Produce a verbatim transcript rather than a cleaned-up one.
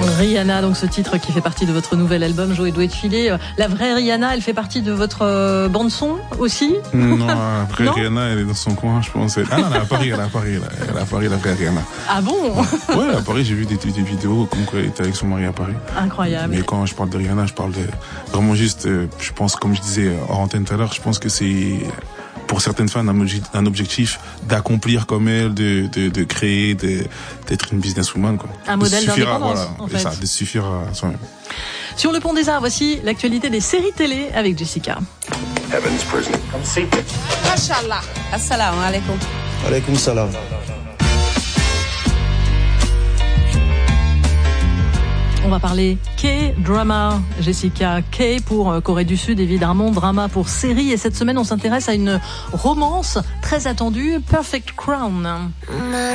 Rihanna, donc ce titre qui fait partie de votre nouvel album Joe doit être filé. La vraie Rihanna, elle fait partie de votre euh, bande son aussi? Non, la vraie non Rihanna, elle est dans son coin, je pense. Ah non, elle est à Paris, elle est à Paris, elle est à Paris, la vraie Rihanna. Ah bon? Ouais, à Paris, j'ai vu des, des vidéos comme quoi elle était avec son mari à Paris. Incroyable. Mais quand je parle de Rihanna, je parle de vraiment juste, je pense, comme je disais hors antenne tout à l'heure, je pense que c'est pour certaines femmes un objectif d'accomplir comme elle, de, de, de créer, de, d'être une businesswoman, quoi. Un modèle d'indépendance, voilà, en fait. Ça, de suffire à soi-même. Sur le pont des Arts, voici l'actualité des séries télé avec Jessica. Heaven's prison. Come see it. Mashallah. Assalamu alaikum. Alaikum salam. On va parler K-drama, Jessica. K pour Corée du Sud, évidemment, drama pour série. Et cette semaine, on s'intéresse à une romance très attendue, Perfect Crown.